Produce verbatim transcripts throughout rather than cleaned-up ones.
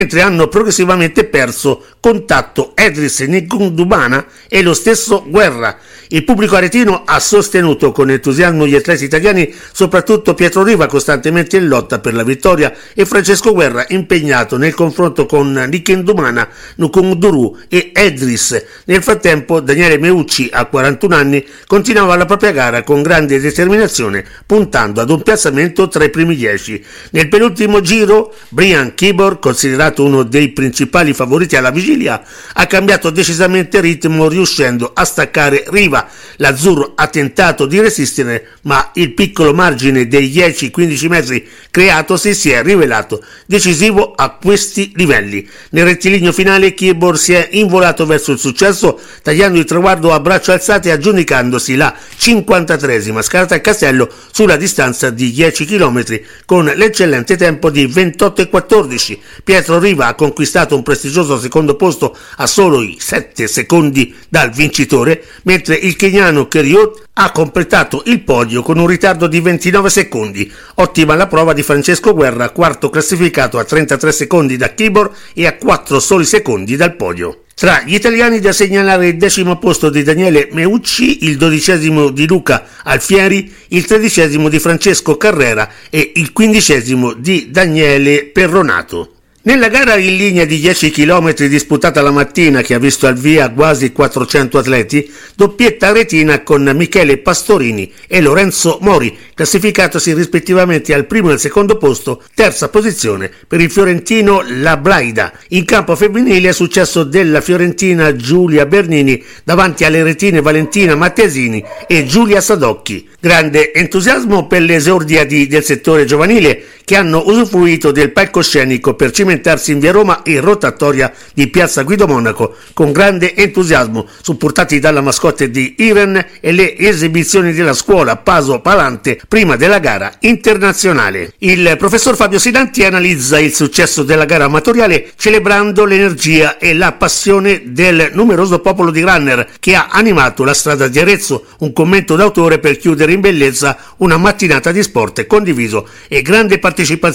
mentre hanno progressivamente perso contatto Edris N'Koudumana e lo stesso Guerra. Il pubblico aretino ha sostenuto con entusiasmo gli atleti italiani, soprattutto Pietro Riva costantemente in lotta per la vittoria e Francesco Guerra impegnato nel confronto con N'Koudumana, N'Koudou e Edris. Nel frattempo Daniele Meucci, a quarantuno anni, continuava la propria gara con grande determinazione, puntando ad un piazzamento tra i primi dieci. Nel penultimo giro Brian Kibor, considerato uno dei principali favoriti alla vigilia, ha cambiato decisamente ritmo riuscendo a staccare Riva. L'azzurro ha tentato di resistere, ma il piccolo margine dei dieci quindici metri creatosi si è rivelato decisivo a questi livelli. Nel rettilineo finale Kibor si è involato verso il successo, tagliando il traguardo a braccia alzate e aggiudicandosi la cinquantatreesima scalata al castello sulla distanza di dieci chilometri con l'eccellente tempo di ventotto e quattordici. Pietro Riva ha conquistato un prestigioso secondo posto a solo i sette secondi dal vincitore, mentre il keniano Keriot ha completato il podio con un ritardo di ventinove secondi. Ottima la prova di Francesco Guerra, quarto classificato a trentatré secondi da Kibor e a quattro soli secondi dal podio. Tra gli italiani da segnalare il decimo posto di Daniele Meucci, il dodicesimo di Luca Alfieri, il tredicesimo di Francesco Carrera e il quindicesimo di Daniele Perronato. Nella gara in linea di dieci chilometri disputata la mattina, che ha visto al via quasi quattrocento atleti, doppietta aretina con Michele Pastorini e Lorenzo Mori, classificatosi rispettivamente al primo e al secondo posto, terza posizione per il fiorentino La Blaida. In campo femminile è successo della fiorentina Giulia Bernini davanti alle aretine Valentina Mattesini e Giulia Sadocchi. Grande entusiasmo per le esordiadi del settore giovanile, che hanno usufruito del palcoscenico per cimentarsi in via Roma e rotatoria di piazza Guido Monaco con grande entusiasmo, supportati dalla mascotte di Iren e le esibizioni della scuola Paso Palante prima della gara internazionale. Il professor Fabio Sinanti analizza il successo della gara amatoriale celebrando l'energia e la passione del numeroso popolo di runner che ha animato la strada di Arezzo, un commento d'autore per chiudere in bellezza una mattinata di sport condiviso e grande partecipazione.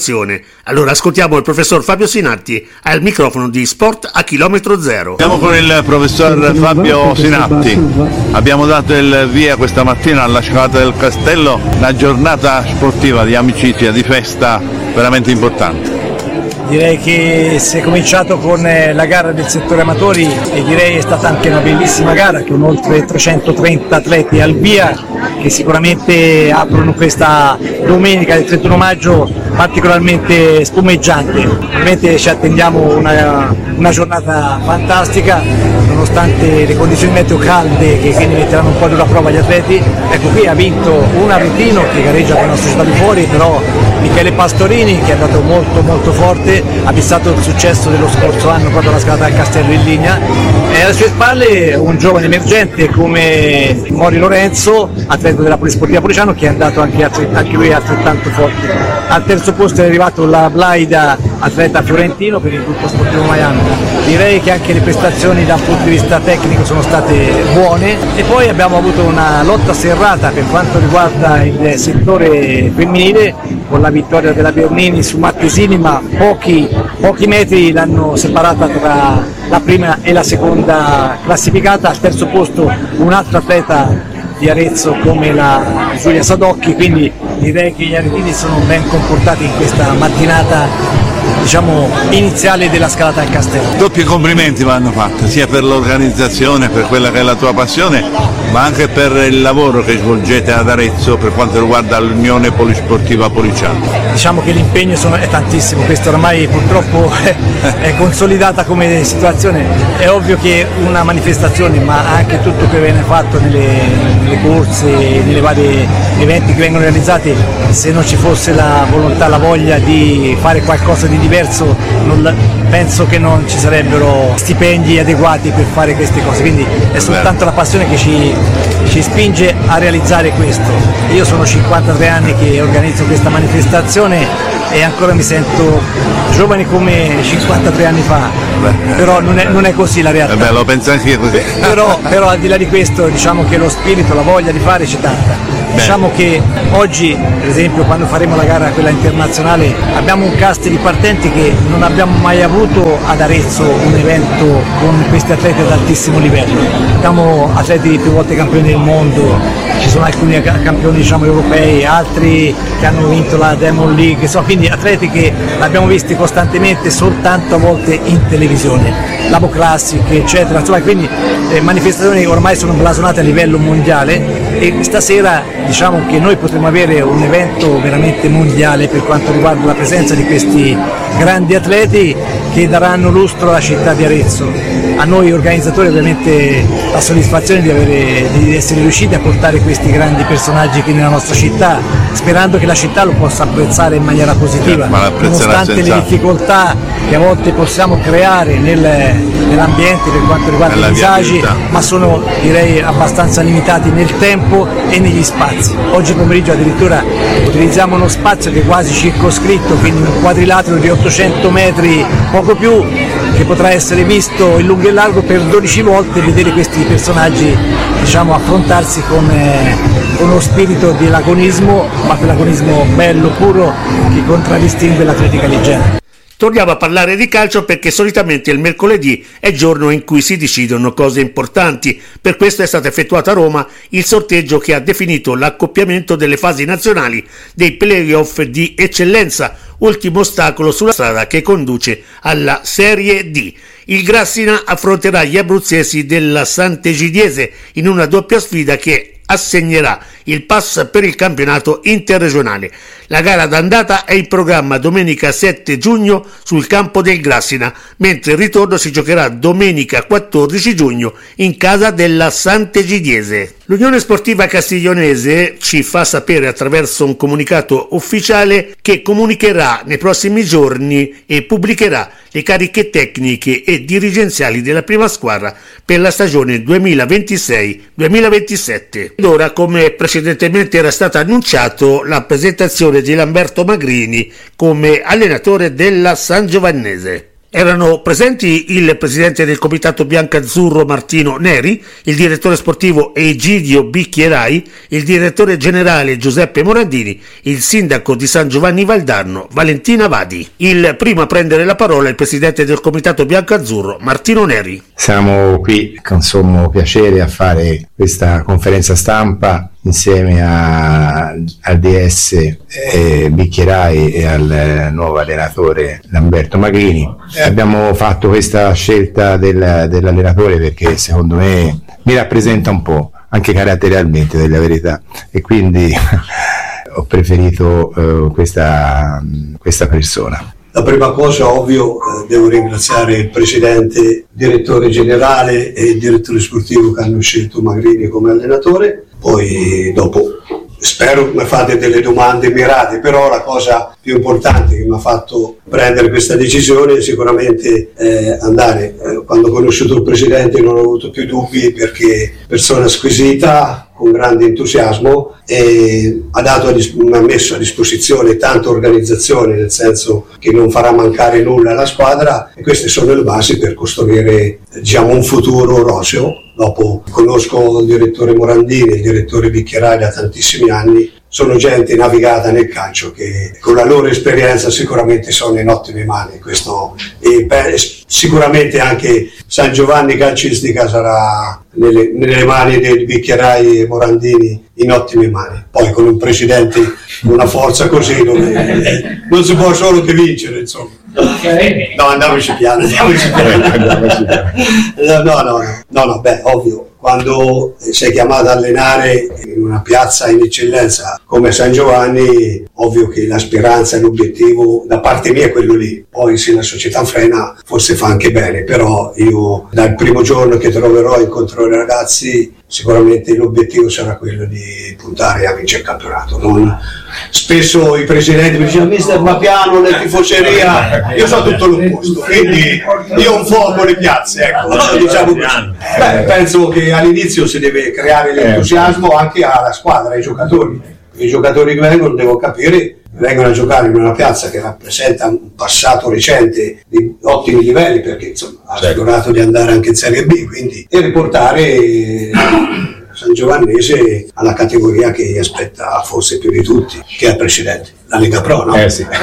Allora ascoltiamo il professor Fabio Sinatti al microfono di Sport a Chilometro Zero. Siamo con il professor Fabio Sinatti. Abbiamo dato il via questa mattina alla scalata del Castello, una giornata sportiva di amicizia, di festa veramente importante. Direi che si è cominciato con la gara del settore amatori e direi è stata anche una bellissima gara con oltre trecentotrenta atleti al via che sicuramente aprono questa domenica del trentuno maggio particolarmente spumeggiante. Ovviamente ci attendiamo una, una giornata fantastica nonostante le condizioni meteo calde che quindi metteranno un po' dura prova gli atleti. Ecco, qui ha vinto un aretino che gareggia con la società di fuori, però Michele Pastorini, che è andato molto molto forte, ha fissato il successo dello scorso anno proprio alla scalata del Castello in linea, e alle sue spalle un giovane emergente come Mori Lorenzo, atleta della Polisportiva Policiano, che è andato anche, anche lui altrettanto forte. Al terzo posto è arrivato La Blaida, atleta fiorentino per il gruppo sportivo Miami. Direi che anche le prestazioni da un punto di vista tecnico sono state buone, e poi abbiamo avuto una lotta serrata per quanto riguarda il settore femminile con la vittoria della Bernini su Mattesini, ma pochi, pochi metri l'hanno separata tra la prima e la seconda classificata. Al terzo posto un altro atleta di Arezzo come la Giulia Sadocchi, quindi direi che gli aretini sono ben comportati in questa mattinata, diciamo, iniziale della scalata al Castello. Doppi complimenti vanno fatti sia per l'organizzazione, per quella che è la tua passione, ma anche per il lavoro che svolgete ad Arezzo per quanto riguarda l'Unione Polisportiva Policiano. Diciamo che l'impegno sono, è tantissimo, questo ormai purtroppo è, è consolidata come situazione. È ovvio che una manifestazione, ma anche tutto che viene fatto nelle, nelle corse, nei vari eventi che vengono realizzati, se non ci fosse la volontà, la voglia di fare qualcosa di diverso, non, penso che non ci sarebbero stipendi adeguati per fare queste cose, quindi è soltanto la passione che ci, ci spinge a realizzare questo. Io sono cinquantatré anni che organizzo questa manifestazione e ancora mi sento giovane come cinquantatré anni fa. però non è, non è così la realtà. Vabbè, lo penso anche così. Però, però al di là di questo, diciamo che lo spirito, la voglia di fare c'è tanta. Diciamo che oggi, per esempio, quando faremo la gara quella internazionale, abbiamo un cast di partenti che non abbiamo mai avuto ad Arezzo, un evento con questi atleti ad altissimo livello. Abbiamo atleti più volte campioni del mondo, ci sono alcuni campioni, diciamo, europei, altri che hanno vinto la Diamond League, insomma, quindi atleti che l'abbiamo visti costantemente soltanto a volte in televisione, Labo Classic, eccetera, insomma, quindi eh, manifestazioni che ormai sono blasonate a livello mondiale, e stasera diciamo che noi potremo avere un evento veramente mondiale per quanto riguarda la presenza di questi grandi atleti che daranno lustro alla città di Arezzo. A noi organizzatori ovviamente la soddisfazione di, avere, di essere riusciti a portare questi grandi personaggi qui nella nostra città, sperando che la città lo possa apprezzare in maniera positiva, nonostante le difficoltà che a volte possiamo creare nel, nell'ambiente per quanto riguarda i disagi, ma sono, direi, abbastanza limitati nel tempo e negli spazi. Oggi pomeriggio addirittura utilizziamo uno spazio che è quasi circoscritto, quindi un quadrilatero di ottocento metri, poco più, che potrà essere visto in lungo e largo per dodici volte e vedere questi personaggi, diciamo, affrontarsi con, eh, con uno spirito di l'agonismo, ma quell'agonismo bello, puro, che contraddistingue l'atletica leggera. Torniamo a parlare di calcio perché solitamente il mercoledì è il giorno in cui si decidono cose importanti. Per questo è stato effettuato a Roma il sorteggio che ha definito l'accoppiamento delle fasi nazionali dei play-off di eccellenza, ultimo ostacolo sulla strada che conduce alla Serie D. Il Grassina affronterà gli abruzzesi della Sant'Egidiese in una doppia sfida che assegnerà il pass per il campionato interregionale. La gara d'andata è in programma domenica sette giugno sul campo del Grassina, mentre il ritorno si giocherà domenica quattordici giugno in casa della Sant'Egidiese. L'Unione Sportiva Castiglionese ci fa sapere attraverso un comunicato ufficiale che comunicherà nei prossimi giorni e pubblicherà le cariche tecniche e dirigenziali della prima squadra per la stagione duemilaventisei duemilaventisette. Ed ora, come precedentemente era stato annunciato, la presentazione di Lamberto Magrini come allenatore della Sangiovannese. Erano presenti il presidente del comitato biancazzurro Martino Neri, il direttore sportivo Egidio Bicchierai, il direttore generale Giuseppe Morandini, il sindaco di San Giovanni Valdarno Valentina Vadi. Il primo a prendere la parola è il presidente del comitato biancazzurro Martino Neri. Siamo qui con sommo piacere a fare questa conferenza stampa insieme a, al D S eh, Bicchierai e al eh, nuovo allenatore Lamberto Magrini. Abbiamo fatto questa scelta del, dell'allenatore perché secondo me mi rappresenta un po', anche caratterialmente, della verità, e quindi ho preferito eh, questa, questa persona. La prima cosa, ovvio, eh, devo ringraziare il presidente, direttore generale e il direttore sportivo che hanno scelto Magrini come allenatore. Poi dopo spero che mi fate delle domande mirate, però la cosa più importante che mi ha fatto prendere questa decisione è sicuramente eh, andare. Eh, quando ho conosciuto il presidente non ho avuto più dubbi, perché persona squisita, con grande entusiasmo, e ha, dato a dis- ha messo a disposizione tanta organizzazione, nel senso che non farà mancare nulla alla squadra, e queste sono le basi per costruire, diciamo, un futuro roseo. Dopo conosco il direttore Morandini e il direttore Bicchierai da tantissimi anni, sono gente navigata nel calcio che con la loro esperienza sicuramente sono in ottime mani. Questo, e beh, sicuramente anche San Giovanni calcistica sarà nelle, nelle mani di Bicchierai e Morandini in ottime mani. Poi con un presidente con una forza così dove non si può solo che vincere, insomma. Okay. No, andiamoci piano, andiamoci piano. No, no, no, no, no, beh, ovvio, quando sei chiamato ad allenare in una piazza in eccellenza come San Giovanni, ovvio che la speranza e l'obiettivo da parte mia è quello lì. Poi se la società frena forse fa anche bene, però io dal primo giorno che troverò incontrerò i ragazzi, sicuramente l'obiettivo sarà quello di puntare a vincere il campionato. Non... Spesso i presidenti mi dicono: mister, ma piano, le tifoseria. Io so tutto l'opposto, quindi io ho un fuoco le piazze, ecco, diciamo così. Beh, penso che all'inizio si deve creare l'entusiasmo anche alla squadra, ai giocatori. I giocatori che vengono devo capire vengono a giocare in una piazza che rappresenta un passato recente di ottimi livelli, perché insomma ha assicurato di andare anche in Serie B, quindi e riportare San Giovannese alla categoria che gli aspetta forse più di tutti, che è il precedente, la Lega Pro, no? Eh sì.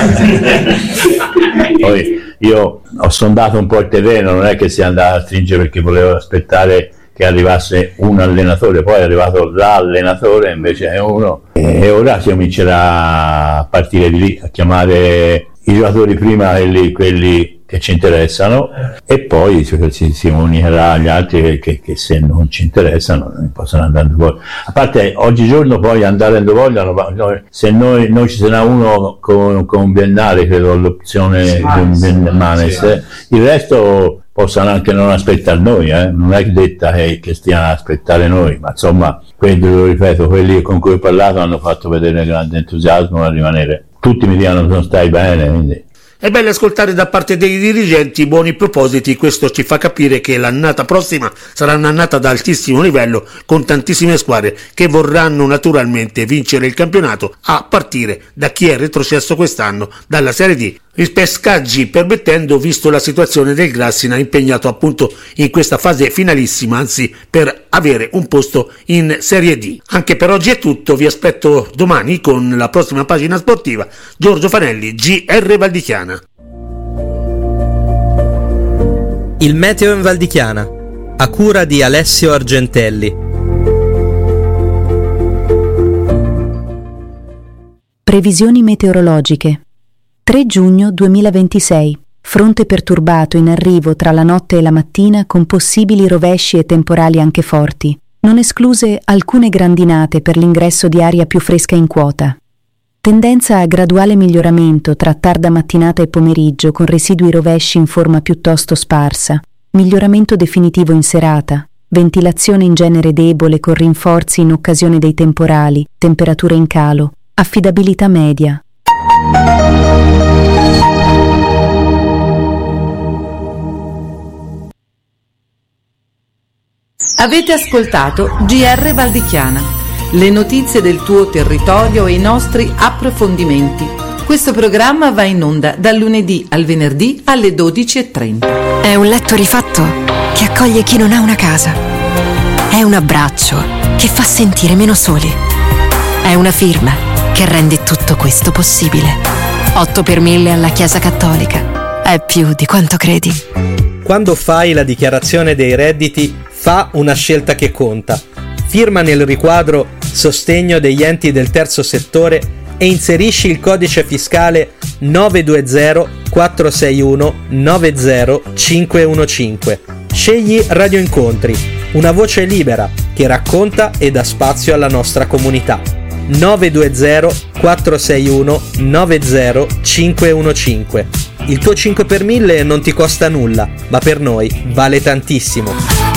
Poi io ho sondato un po' il terreno, non è che si andava a stringere perché volevo aspettare che arrivasse un allenatore, poi è arrivato l'allenatore, invece è uno, e ora si comincerà a partire di lì, a chiamare i giocatori prima, quelli, quelli che ci interessano, e poi si, si unicherà agli altri che, che, che se non ci interessano non possono andare in voglia. A parte oggigiorno poi andare in voglia, se noi, noi ci sarà uno con, con un biennale, credo l'opzione Manes, di un Manes, sì. Il resto possono anche non aspettare noi, eh? Non è detta che, che stiano ad aspettare noi, ma insomma, quelli, lo ripeto, quelli con cui ho parlato hanno fatto vedere grande entusiasmo a rimanere. Tutti mi dicono non stai bene, quindi. È bello ascoltare da parte dei dirigenti buoni propositi, questo ci fa capire che l'annata prossima sarà un'annata ad altissimo livello, con tantissime squadre che vorranno naturalmente vincere il campionato, a partire da chi è retrocesso quest'anno dalla Serie D, ripescaggi permettendo, visto la situazione del Grassina impegnato appunto in questa fase finalissima, anzi per avere un posto in Serie D. Anche per oggi è tutto, vi aspetto domani con la prossima pagina sportiva. Giorgio Fanelli, G R Valdichiana. Il meteo in Valdichiana, a cura di Alessio Argentelli. Previsioni meteorologiche. tre giugno duemilaventisei. Fronte perturbato in arrivo tra la notte e la mattina con possibili rovesci e temporali anche forti, non escluse alcune grandinate per l'ingresso di aria più fresca in quota. Tendenza a graduale miglioramento tra tarda mattinata e pomeriggio con residui rovesci in forma piuttosto sparsa, miglioramento definitivo in serata, ventilazione in genere debole con rinforzi in occasione dei temporali, temperature in calo, affidabilità media. Avete ascoltato G R Valdichiana. Le notizie del tuo territorio e i nostri approfondimenti. Questo programma va in onda dal lunedì al venerdì alle dodici e trenta. È un letto rifatto che accoglie chi non ha una casa. È un abbraccio che fa sentire meno soli. È una firma che rende tutto questo possibile. otto per mille alla Chiesa Cattolica. È più di quanto credi. Quando fai la dichiarazione dei redditi, fa una scelta che conta. Firma nel riquadro Sostegno degli enti del terzo settore e inserisci il codice fiscale nove due zero quattro sei uno nove zero cinque uno cinque. Scegli Radio Incontri, una voce libera che racconta e dà spazio alla nostra comunità. nove due zero quattro sei uno nove zero cinque uno cinque. Il tuo cinque per mille non ti costa nulla, ma per noi vale tantissimo.